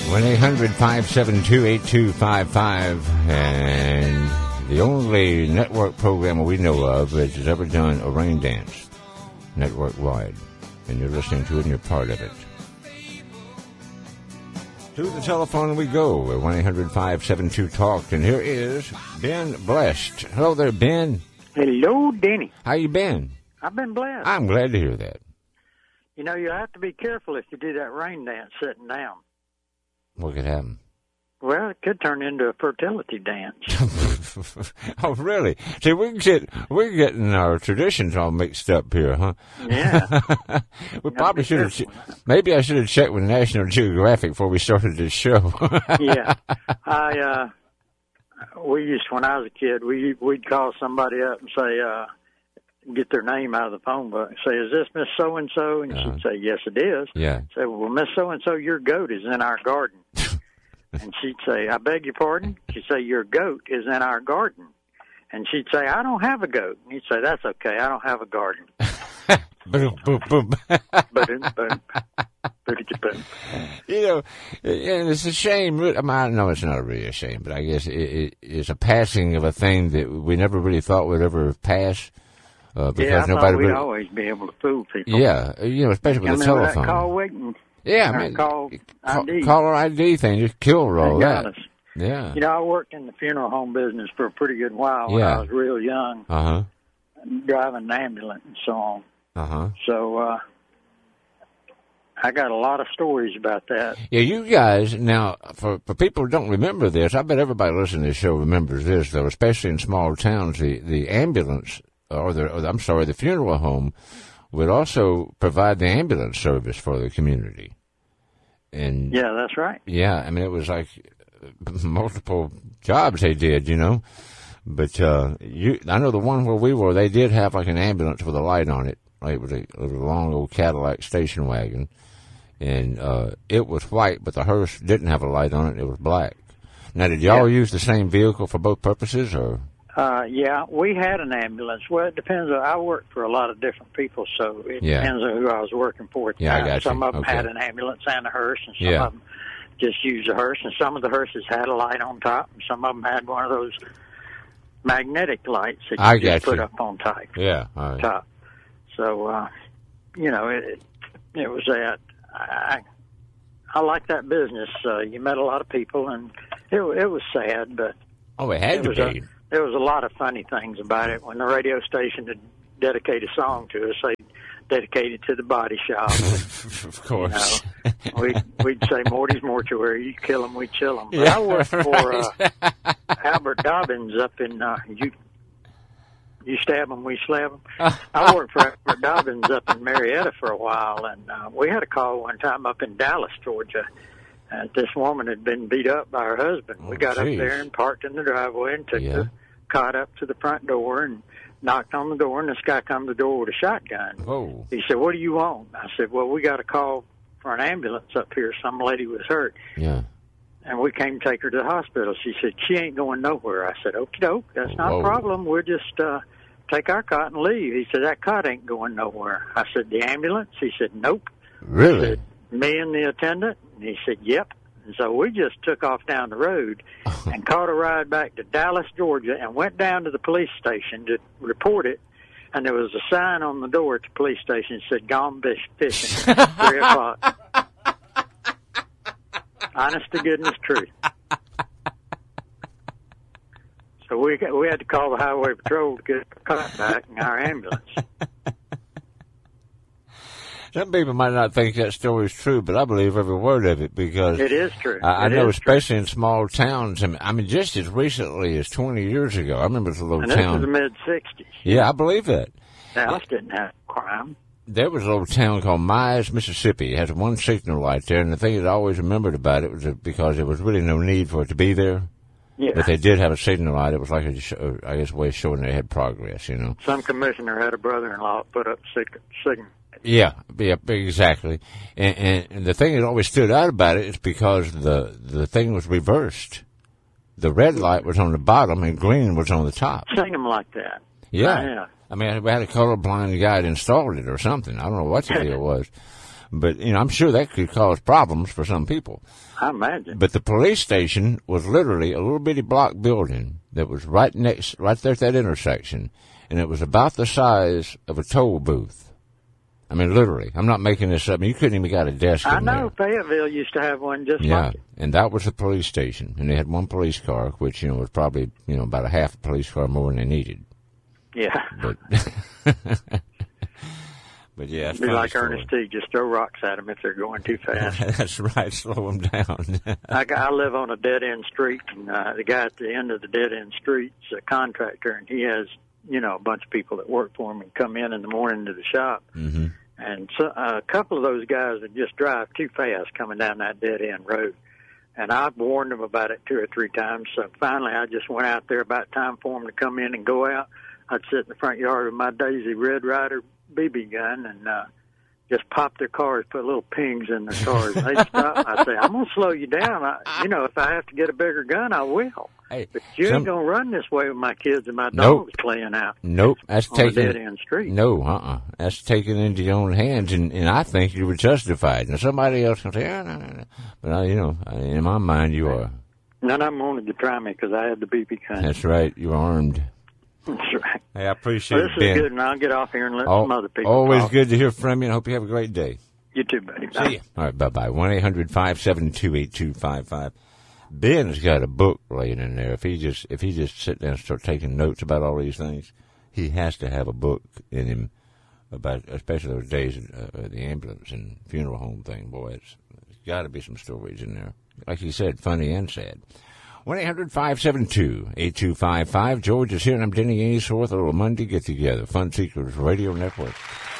1-800-572-8255, and the only network program we know of that has ever done a rain dance network-wide, and you're listening to it and you're part of it. To the telephone we go at 1-800-572-TALK, and here is Ben Blessed. Hello there, Ben. Hello, Denny. How you been? I've been blessed. I'm glad to hear that. You know, you have to be careful if you do that rain dance sitting down. What could happen? Well, it could turn into a fertility dance. Oh, really? See, we're getting our traditions all mixed up here, huh? Yeah. We probably should have. Maybe I should have checked with National Geographic before we started this show. Yeah. We used, when I was a kid, we'd call somebody up and say, get their name out of the phone book and say, is this Miss So-and-so? And she'd say, yes, it is. Yeah. Say, well, Miss So-and-so, your goat is in our garden. And she'd say, I beg your pardon? She'd say, your goat is in our garden. And she'd say, I don't have a goat. And he'd say, that's okay, I don't have a garden. Boom, boom, boom. Boom, boom. Boom. You know, and it's a shame. I know it's not really a shame, but I guess it's a passing of a thing that we never really thought would ever pass. Because I nobody thought we'd really, always be able to fool people. Yeah, you know, especially with the telephone. That call waiting. Yeah, I mean, call ID. Caller ID thing, just killed all that. Us. Yeah. You know, I worked in the funeral home business for a pretty good while when I was real young. Driving an ambulance and so on. So, I got a lot of stories about that. Yeah, you guys, now, for people who don't remember this, I bet everybody listening to this show remembers this, though, especially in small towns, the ambulance, the funeral home would also provide the ambulance service for the community. And yeah, that's right. Yeah, I mean, it was like multiple jobs they did, you know. But I know the one where we were, they did have like an ambulance with a light on it. Like it was a long old Cadillac station wagon. And it was white, but the hearse didn't have a light on it. It was black. Now, did y'all use the same vehicle for both purposes, or? Yeah, we had an ambulance. Well, it depends. I worked for a lot of different people, so it depends on who I was working for at the time. I got you. Some of them had an ambulance and a hearse, and some of them just used a hearse, and some of the hearses had a light on top, and some of them had one of those magnetic lights that you just put up on top. Yeah. Top. So, you know, it was that. I like that business. You met a lot of people, and it was sad, but it had to be. There was a lot of funny things about it. When the radio station would dedicate a song to us, they dedicated to the body shop. Of course. You know, we'd say, Morty's Mortuary, you kill them, we chill them. But I worked for Albert Dobbins up in, you stab them, we slab them. I worked for Albert Dobbins up in Marietta for a while, and we had a call one time up in Dallas, Georgia. This woman had been beat up by her husband. We got up there and parked in the driveway and took the cot up to the front door and knocked on the door, and this guy come to the door with a shotgun. Whoa. He said, what do you want? I said, well, we got a call for an ambulance up here. Some lady was hurt. Yeah. And we came to take her to the hospital. She said, she ain't going nowhere. I said, okie doke, that's not a problem. We'll just take our cot and leave. He said, that cot ain't going nowhere. I said, the ambulance? He said, nope. Really? I said, me and the attendant? And he said, yep. And so we just took off down the road and caught a ride back to Dallas, Georgia, and went down to the police station to report it. And there was a sign on the door at the police station that said, gone fishing, 3 o'clock. Honest to goodness truth. So we had to call the highway patrol to get our car back in our ambulance. Some people might not think that story is true, but I believe every word of it because it is true. I know, especially in small towns. I mean, just as recently as 20 years ago, I remember it's a little town. And this was the mid-'60s. Yeah, I believe that. Dallas didn't have crime. There was a little town called Mize, Mississippi. It has one signal light there, and the thing that I always remembered about it was because there was really no need for it to be there. Yeah. But they did have a signal light. It was like a way of showing they had progress, you know. Some commissioner had a brother-in-law put up signal. Yeah, exactly. And the thing that always stood out about it is because the thing was reversed. The red light was on the bottom and green was on the top. Sing them like that. Yeah. I mean, we had a colorblind guy that installed it or something. I don't know what the deal was. But, I'm sure that could cause problems for some people. I imagine. But the police station was literally a little bitty block building that was right there at that intersection, and it was about the size of a toll booth. I mean, literally. I'm not making this up. You couldn't even got a desk in there. I know Fayetteville used to have one just yeah, like it. And that was the police station, and they had one police car, which, was probably, about a half a police car more than they needed. Yeah. But, but yeah, it's be like Ernest T. Just throw rocks at them if they're going too fast. That's right. Slow them down. I live on a dead-end street, and the guy at the end of the dead-end street's a contractor, and he has, a bunch of people that work for him and come in the morning to the shop. Mm-hmm. And so a couple of those guys that just drive too fast coming down that dead-end road. And I've warned them about it 2 or 3 times. So finally I just went out there about time for them to come in and go out. I'd sit in the front yard with my Daisy Red Ryder BB gun and just pop their cars, put little pings in their cars. They'd stop. I say, I'm going to slow you down. If I have to get a bigger gun, I will. Hey, but you ain't going to run this way with my kids and my dogs playing out. Nope. That's on taking a dead-end street. No, That's taking it into your own hands, and I think you were justified. Now, somebody else can say, no. But, in my mind, you are. None of them wanted to try me because I had the BB gun. That's right. You're armed. That's right. Hey, I appreciate it, This Ben. is good, and I'll get off here and let some other people Always talk. good to hear from you, and I hope you have a great day. You too, buddy. Bye. See you. All right, bye-bye. 1-800-572-8255. Ben's got a book laying in there. If he just sit down and start taking notes about all these things, he has to have a book in him about, especially those days of the ambulance and funeral home thing. Boy, there's got to be some stories in there. Like you said, funny and sad. 1-800-572-8255. George is here, and I'm Denny Ainsworth. A little Monday get-together. Fun Seekers Radio Network.